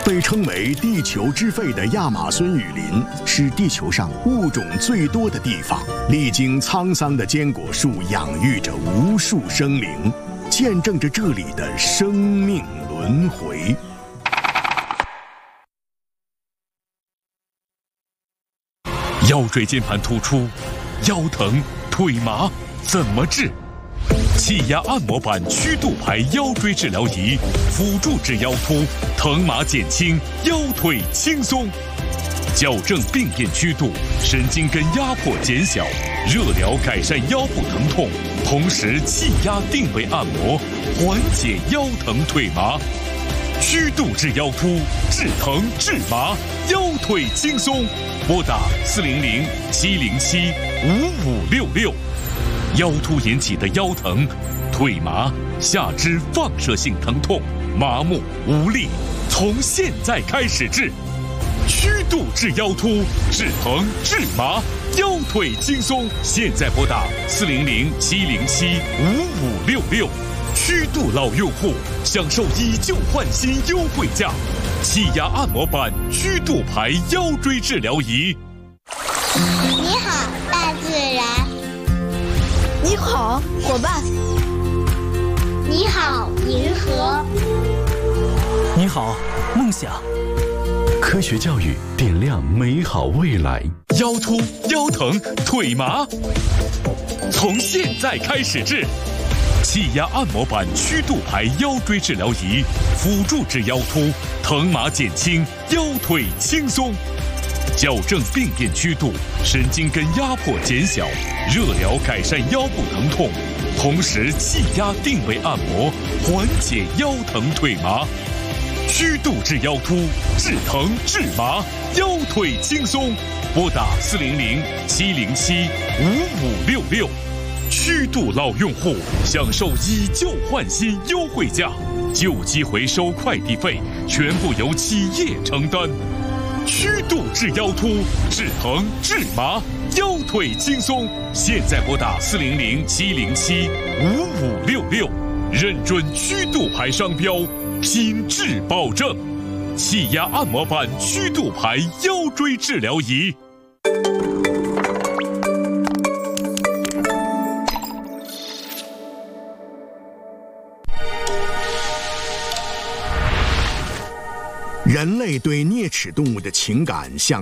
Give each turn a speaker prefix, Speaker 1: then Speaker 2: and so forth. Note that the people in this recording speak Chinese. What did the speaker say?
Speaker 1: 被称为地球之肺的亚马孙雨林是地球上物种最多的地方，历经沧桑的坚果树养育着无数生灵，见证着这里的生命轮回。
Speaker 2: 腰椎间盘突出、腰疼、腿麻怎么治？气压按摩板曲度排腰椎治疗仪，辅助治腰突，疼麻减轻，腰腿轻松。矫正病变曲度，神经根压迫减小，热疗改善腰部疼痛，同时气压定位按摩，缓解腰疼腿麻。曲度治腰突，治疼治麻，腰腿轻松。拨打400-707-5566。腰突引起的腰疼、腿麻、下肢放射性疼痛、麻木无力，从现在开始治。曲度治腰突，治疼治麻，腰腿轻松。现在拨打400-707-5566。曲度老用户享受以旧换新优惠价，气压按摩板曲度排腰椎治疗仪。
Speaker 3: 你好，大自然。
Speaker 4: 你好，伙伴。
Speaker 3: 你好，银河。
Speaker 5: 你好，梦想。
Speaker 6: 科学教育点亮美好未来。
Speaker 2: 腰突、腰疼、腿麻，从现在开始治。气压按摩板曲度排腰椎治疗仪，辅助治腰突，疼麻减轻，腰腿轻松。矫正病变曲度，神经根压迫减小，热疗改善腰部疼痛，同时气压定位按摩，缓解腰疼腿麻。曲度治腰突，治疼治麻，腰腿轻松。拨打400-707-5566。曲度老用户享受以旧换新优惠价，旧机回收快递费全部由企业承担。曲度治腰突，治疼治麻，腰腿轻松。现在拨打400-707-5566，认准曲度牌商标，品质保证。气压按摩板曲度牌腰椎治疗仪。
Speaker 1: 人类对啮齿动物的情感像